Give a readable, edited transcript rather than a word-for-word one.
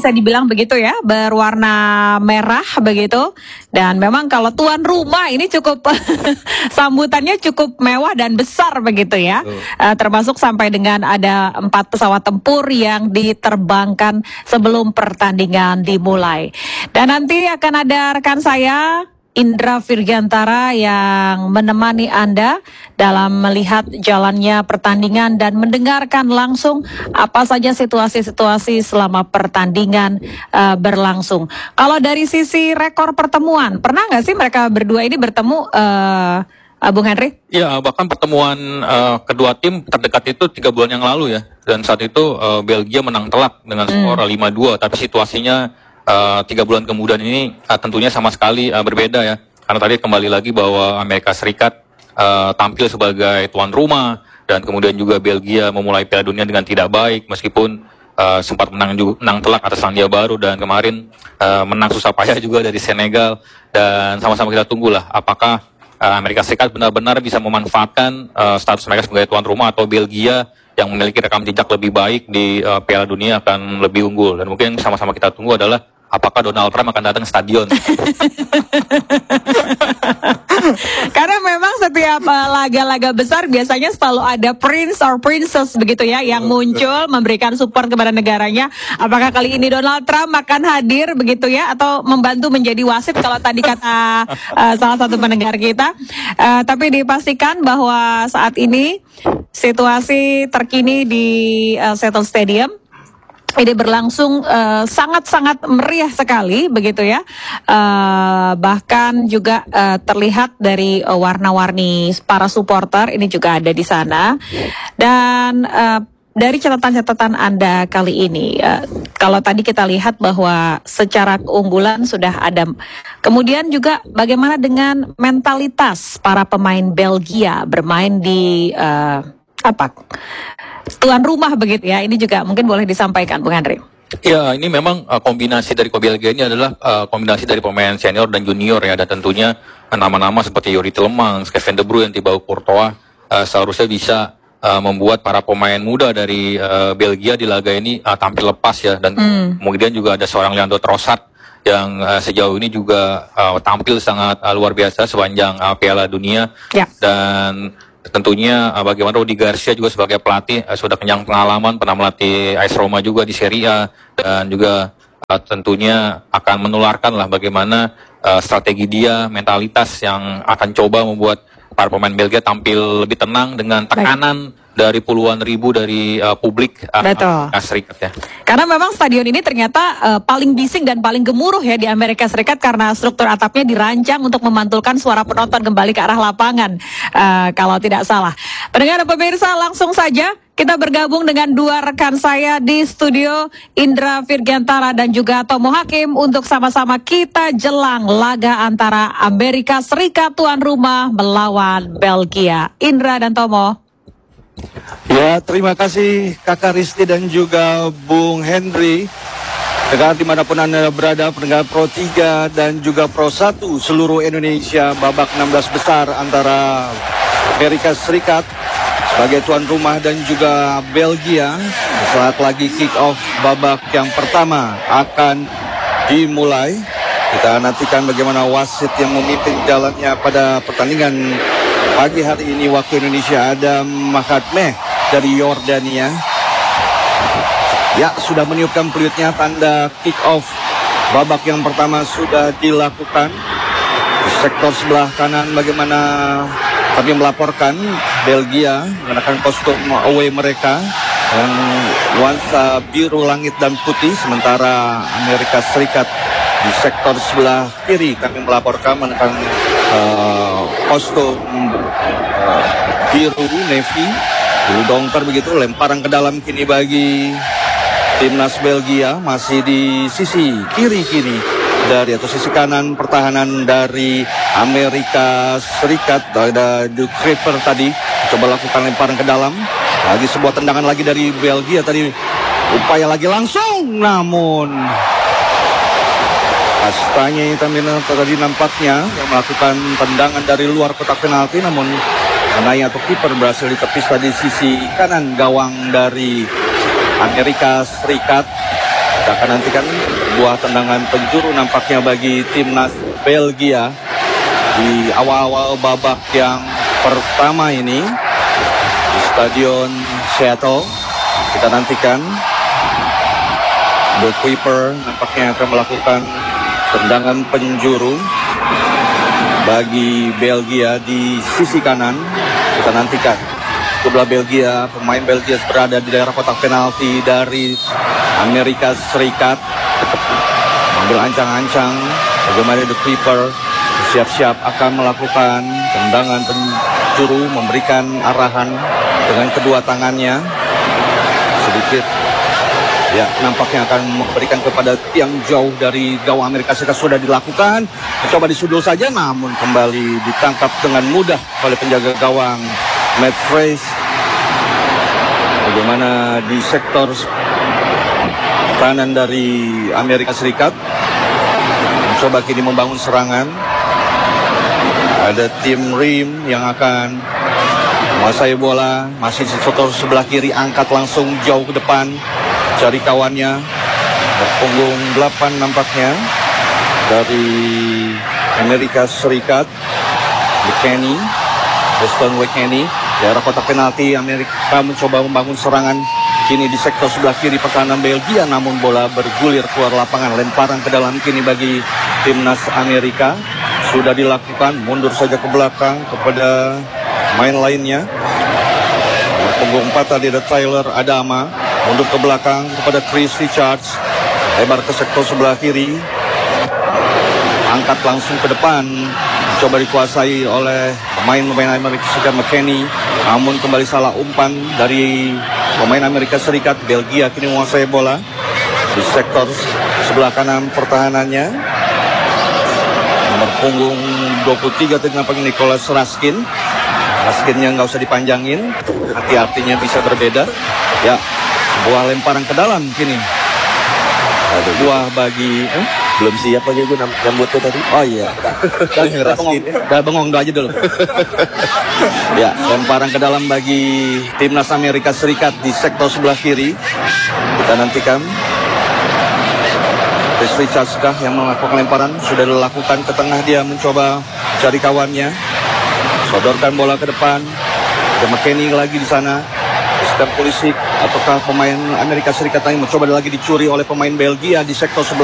bisa dibilang begitu ya, berwarna merah begitu. Dan memang kalau tuan rumah ini cukup sambutannya cukup mewah dan besar begitu ya. Termasuk sampai dengan ada 4 pesawat tempur yang diterbangkan sebelum pertandingan dimulai. Dan nanti akan ada rekan saya Indra Virgantara yang menemani Anda dalam melihat jalannya pertandingan dan mendengarkan langsung apa saja situasi-situasi selama pertandingan berlangsung. Kalau dari sisi rekor pertemuan, pernah nggak sih mereka berdua ini bertemu, Bung Henry? Ya, bahkan pertemuan kedua tim terdekat itu 3 bulan yang lalu ya. Dan saat itu Belgia menang telak dengan skor 5-2, tapi situasinya 3 bulan kemudian ini tentunya sama sekali berbeda ya. Karena tadi kembali lagi bahwa Amerika Serikat tampil sebagai tuan rumah, dan kemudian juga Belgia memulai Piala Dunia dengan tidak baik meskipun sempat menang telak atas Selandia Baru, dan kemarin menang susah payah juga dari Senegal. Dan sama-sama kita tunggulah apakah Amerika Serikat benar-benar bisa memanfaatkan status mereka sebagai tuan rumah, atau Belgia yang memiliki rekam jejak lebih baik di Piala Dunia akan lebih unggul. Dan mungkin sama-sama kita tunggu adalah apakah Donald Trump akan datang ke stadion. Karena memang setiap laga-laga besar biasanya selalu ada prince or princess begitu ya yang muncul memberikan support kepada negaranya. Apakah kali ini Donald Trump akan hadir begitu ya, atau membantu menjadi wasit kalau tadi kata salah satu pendengar kita. Tapi dipastikan bahwa saat ini situasi terkini di Settle Stadium ini berlangsung sangat-sangat meriah sekali begitu ya. Bahkan juga terlihat dari warna-warni para supporter ini juga ada di sana. Dan dari catatan-catatan Anda kali ini, kalau tadi kita lihat bahwa secara keunggulan sudah ada. Kemudian juga bagaimana dengan mentalitas para pemain Belgia bermain di tuan rumah begitu ya. Ini juga mungkin boleh disampaikan, Bung Henry. Ya, ini memang kombinasi dari Belgia ini adalah kombinasi dari pemain senior dan junior ya. Dan tentunya nama-nama seperti Yuri Tielemans, Kevin De Bruyne, Thibaut Courtois seharusnya bisa membuat para pemain muda dari Belgia di laga ini tampil lepas ya. Dan kemudian juga ada seorang Leandro Trossard yang sejauh ini juga tampil sangat luar biasa sepanjang Piala Dunia. Ya. Dan tentunya bagaimana Rudi Garcia juga sebagai pelatih sudah kenyang pengalaman, pernah melatih AS Roma juga di Serie A, dan juga tentunya akan menularkan lah bagaimana strategi dia, mentalitas yang akan coba membuat para pemain Belgia tampil lebih tenang dengan tekanan dari puluhan ribu dari publik Amerika Serikat ya. Karena memang stadion ini ternyata paling bising dan paling gemuruh ya di Amerika Serikat karena struktur atapnya dirancang untuk memantulkan suara penonton kembali ke arah lapangan kalau tidak salah. Pendengar dan pemirsa, langsung saja kita bergabung dengan 2 rekan saya di studio, Indra Virgantara dan juga Tomo Hakim, untuk sama-sama kita jelang laga antara Amerika Serikat tuan rumah melawan Belgia. Indra dan Tomo. Ya, terima kasih Kakak Risti dan juga Bung Henry. Dekat dimanapun Anda berada, pendengar Pro 3 dan juga Pro 1 seluruh Indonesia, babak 16 besar antara Amerika Serikat sebagai tuan rumah dan juga Belgia. Saat lagi kick off babak yang pertama akan dimulai. Kita nantikan bagaimana wasit yang memimpin jalannya pada pertandingan pagi hari ini waktu Indonesia. Ada Mahatmeh dari Yordania. Ya, sudah meniupkan peluitnya, tanda kick off babak yang pertama sudah dilakukan. Di sektor sebelah kanan bagaimana kami melaporkan Belgia menggunakan kostum away mereka yang nuansa biru langit dan putih, sementara Amerika Serikat di sektor sebelah kiri kami melaporkan menggunakan kostum biru navy, biru dongker begitu. Lemparan ke dalam kini bagi timnas Belgia, masih di sisi kiri dari atau sisi kanan pertahanan dari Amerika Serikat. Ada De Kuyper tadi coba lakukan lemparan ke dalam, lagi sebuah tendangan lagi dari Belgia tadi, upaya lagi langsung, namun Astanya tadi nampaknya yang melakukan tendangan dari luar kotak penalti, namun Anaya atau kiper berhasil ditepis tadi sisi kanan gawang dari Amerika Serikat. Kita akan nantikan buah tendangan penjuru nampaknya bagi timnas Belgia di awal-awal babak yang pertama ini di Stadion Seattle. Kita nantikan The Keeper nampaknya akan melakukan tendangan penjuru bagi Belgia di sisi kanan. Kita nantikan sebelah Belgia, pemain Belgia berada di daerah kotak penalti dari Amerika Serikat. Ambil ancang-ancang bagaimana The Keeper siap-siap akan melakukan tendangan penjuru, memberikan arahan dengan kedua tangannya sedikit. Ya, nampaknya akan memberikan kepada tiang jauh dari gawang Amerika Serikat. Sudah dilakukan, mencoba disudul saja, namun kembali ditangkap dengan mudah oleh penjaga gawang Matt Freys. Bagaimana di sektor kanan dari Amerika Serikat mencoba kini membangun serangan. Ada tim Rim yang akan menguasai bola, masih di sektor sebelah kiri, angkat langsung jauh ke depan, cari kawannya. Berpunggung 8 nampaknya dari Amerika Serikat, McKennie, Weston McKennie. Daerah kotak penalti, Amerika mencoba membangun serangan kini di sektor sebelah kiri pertahanan Belgia, namun bola bergulir keluar lapangan. Lemparan ke dalam kini bagi timnas Amerika. Sudah dilakukan, mundur saja ke belakang kepada main lainnya. Punggung 4 tadi ada Tyler Adama, mundur ke belakang kepada Chris Richards, lebar ke sektor sebelah kiri, angkat langsung ke depan, coba dikuasai oleh pemain Amerika Serikat McKennie, namun kembali salah umpan dari pemain Amerika Serikat. Belgia kini menguasai bola di sektor sebelah kanan pertahanannya. Nomor punggung 23 tadi nampaknya Nicholas Raskin. Raskinnya nggak usah dipanjangin, artinya bisa berbeda. Ya, sebuah lemparan ke dalam kini. Buah bagi Belum siap lagi gue nyambut tuh tadi. oh iya, udah bengong doa aja dulu. Ya, lemparan ke dalam bagi timnas Amerika Serikat di sektor sebelah kiri. Kita nantikan Chris Richards kah yang melakukan lemparan. Sudah dilakukan ke tengah, dia mencoba cari kawannya, sodorkan bola ke depan. Ada McKennie lagi di sana. Christian Pulisic ataukah pemain Amerika Serikat yang mencoba lagi dicuri oleh pemain Belgia di sektor sebelah